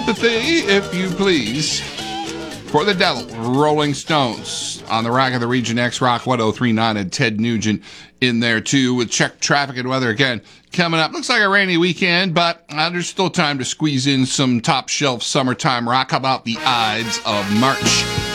sympathy, if you please, for the devil. Rolling Stones on the Rock of the Region X Rock 1039, and Ted Nugent in there too with check traffic and weather again coming up. Looks like a rainy weekend, but there's still time to squeeze in some top shelf summertime rock. How about the Ides of March?